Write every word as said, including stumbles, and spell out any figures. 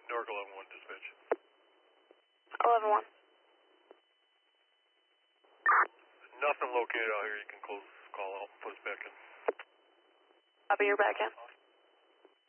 Newark eleven one dispatch. eleven one. Nothing located out here. You can close this call out and put us back in. I'll be your back in.